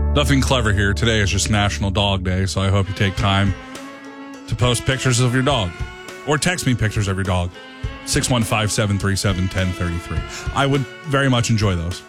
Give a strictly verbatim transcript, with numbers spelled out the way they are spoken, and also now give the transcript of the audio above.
Nothing clever here. Today is just National Dog Day, so I hope you take time to post pictures of your dog. Or text me pictures of your dog. six one five, seven three seven, one zero three three. I would very much enjoy those.